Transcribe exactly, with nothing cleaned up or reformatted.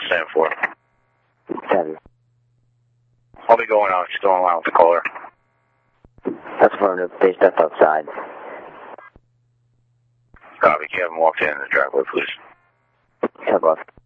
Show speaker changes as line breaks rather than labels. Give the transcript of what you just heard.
seven four.
Seven.
I'll be going out. Still on line with the caller.
That's affirmative. They stepped outside.
Copy. Kevin walked in the driveway, please.
Step off.